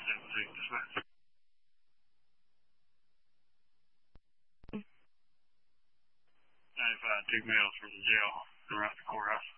Dispatch. 95, 2 males from the jail around the courthouse.